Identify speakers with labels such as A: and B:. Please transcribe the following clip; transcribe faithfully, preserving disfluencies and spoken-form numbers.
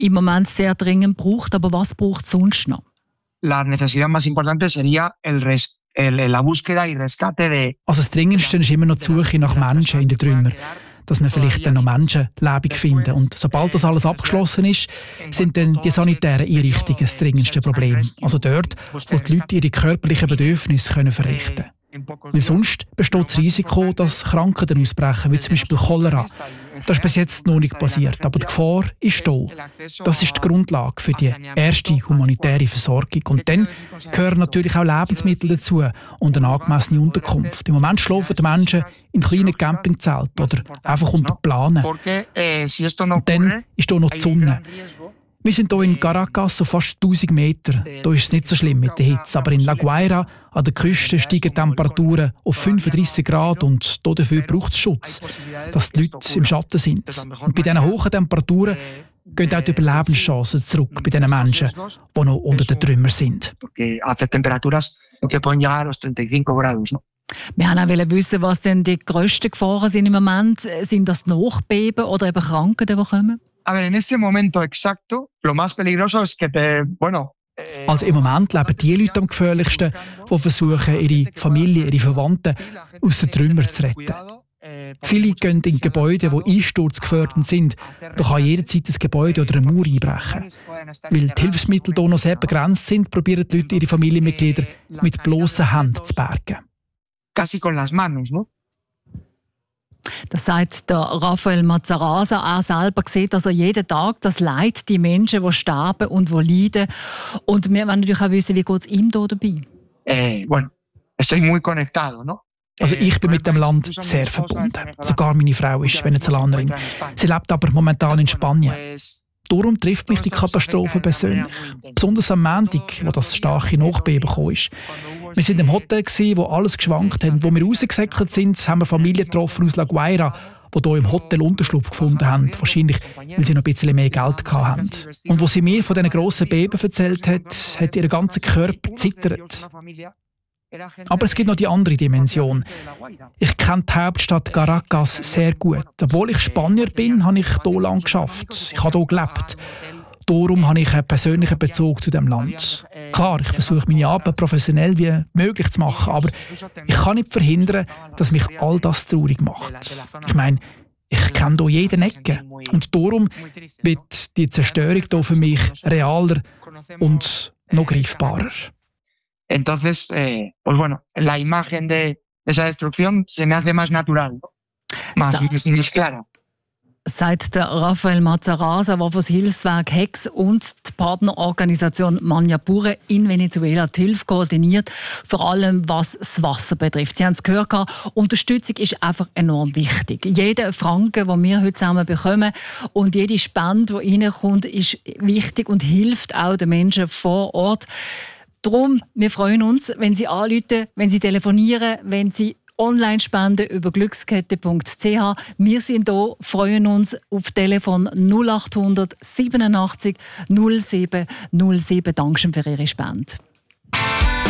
A: im Moment sehr dringend braucht. Aber was braucht es sonst noch?
B: La necesidad más importante sería el res, el, la búsqueda y rescate de...
C: Also das Dringendste ist immer noch die Suche nach Menschen in den Trümmern. Dass wir vielleicht dann noch Menschen lebendig finden. Und sobald das alles abgeschlossen ist, sind dann die sanitären Einrichtungen das dringendste Problem. Also dort, wo die Leute ihre körperlichen Bedürfnisse können verrichten können. Weil sonst besteht das Risiko, dass Krankheiten ausbrechen, wie zum Beispiel Cholera. Das ist bis jetzt noch nicht passiert, aber die Gefahr ist da. Das ist die Grundlage für die erste humanitäre Versorgung. Und dann gehören natürlich auch Lebensmittel dazu und eine angemessene Unterkunft. Im Moment schlafen die Menschen in kleinen Campingzelten oder einfach unter Planen. Und dann ist da noch die Sonne. Wir sind hier in Caracas auf fast tausend Meter. Da ist es nicht so schlimm mit der Hitze. Aber in La Guaira, an der Küste, steigen die Temperaturen auf fünfunddreissig Grad und dafür braucht es Schutz, dass die Leute im Schatten sind. Und bei diesen hohen Temperaturen gehen auch die Überlebenschancen zurück bei den Menschen, die noch unter den Trümmern sind.
A: Wir wollten auch wissen, was denn die grössten Gefahren sind im Moment. Sind das Nachbeben oder eben Krankheiten, die kommen?
B: A ver, en este momento exacto, lo más peligroso es que te, bueno,
C: Also im Moment leben die Leute am gefährlichsten, die versuchen, ihre Familie, ihre Verwandten aus den Trümmern zu retten. Viele gehen in Gebäude, die einsturzgefährdet sind. Da kann jederzeit ein Gebäude oder eine Mauer einbrechen. Weil die Hilfsmittel hier noch sehr begrenzt sind, probieren die Leute ihre Familienmitglieder mit bloßen Händen zu bergen.
B: Casi con las manos, no?
A: Das sagt der Rafael Mazaraza. Er selber sieht also jeden Tag das Leid, die Menschen, die sterben und die leiden. Und wir wollen natürlich auch wissen, wie geht es ihm hier dabei?
B: Eh, bueno, estoy muy conectado, no?
C: Also ich bin mit dem Land sehr verbunden. Sogar meine Frau ist Venezolanerin. Sie lebt aber momentan in Spanien. Darum trifft mich die Katastrophe persönlich. Besonders am Montag, wo das starke Nachbeben kam. Wir waren im Hotel, wo alles geschwankt hat. Wo wir rausgesäckelt sind, haben wir Familien getroffen aus La Guaira, die hier im Hotel Unterschlupf gefunden haben. Wahrscheinlich, weil sie noch ein bisschen mehr Geld hatten. Und wo sie mir von diesen grossen Beben erzählt hat, hat ihr ganzer Körper gezittert. Aber es gibt noch die andere Dimension. Ich kenne die Hauptstadt Caracas sehr gut. Obwohl ich Spanier bin, habe ich hier lange geschafft. Ich habe hier gelebt. Darum habe ich einen persönlichen Bezug zu diesem Land. Klar, ich versuche meine Arbeit professionell wie möglich zu machen, aber ich kann nicht verhindern, dass mich all das traurig macht. Ich meine, ich kenne hier jede Ecke. Und darum wird die Zerstörung hier für mich realer und noch greifbarer.
B: Entonces, eh, pues bueno, la imagen de esa destrucción se me hace más natural, más, más, más clara.
A: Sagt der Rafael Mazaraza, der für das Hilfswerk H E X und die Partnerorganisation Maniapure in Venezuela die Hilfe koordiniert, vor allem was das Wasser betrifft. Sie haben es gehört, Unterstützung ist einfach enorm wichtig. Jeder Franken, den wir heute zusammen bekommen und jede Spende, die reinkommt, ist wichtig und hilft auch den Menschen vor Ort. Darum, wir freuen uns, wenn Sie anrufen, wenn Sie telefonieren, wenn Sie online spenden über glückskette punkt c h. Wir sind hier, freuen uns auf Telefon null achthundert siebenundachtzig null sieben null sieben. Dankeschön für Ihre Spende.